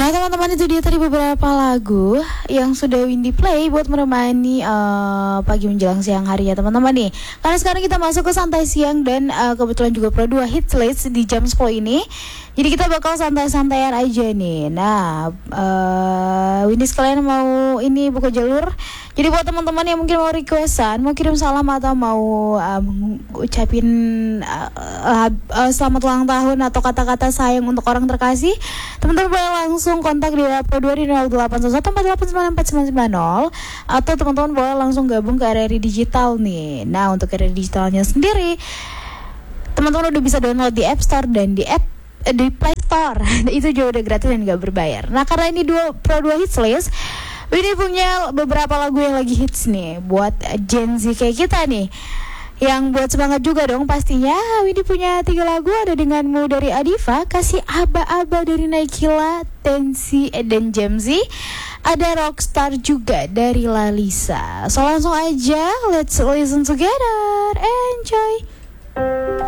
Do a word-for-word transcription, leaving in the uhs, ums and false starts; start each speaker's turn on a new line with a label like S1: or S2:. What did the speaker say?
S1: Nah teman-teman, itu dia tadi beberapa lagu yang sudah Windy play buat menemani uh, pagi menjelang siang hari ya teman-teman nih. Karena sekarang kita masuk ke santai siang dan uh, kebetulan juga Pro dua hits list di jam sepuluh ini. Jadi kita bakal santai-santaian aja nih. Nah uh, Windy sekalian mau ini buka jalur. Jadi buat teman-teman yang mungkin mau requestan, mau kirim salam atau mau um, ucapin uh, uh, uh, selamat ulang tahun atau kata-kata sayang untuk orang terkasih, teman-teman boleh langsung kontak di Pro dua di nol delapan satu satu empat delapan sembilan empat sembilan sembilan nol atau teman-teman boleh langsung gabung ke R R I Digital nih. Nah untuk R R I Digitalnya sendiri, teman-teman udah bisa download di App Store dan di app eh, di Play Store. Itu juga udah gratis dan gak berbayar. Nah karena ini dua Pro dua hits list, ini punya beberapa lagu yang lagi hits nih buat Gen Z kayak kita nih, yang buat semangat juga dong pastinya. Windy punya tiga lagu, ada Denganmu dari Adiva, Kasih Aba-Aba dari Naikila, Tensi dan Jamzi, ada Rockstar juga dari Lalisa. So langsung aja, let's listen together, enjoy.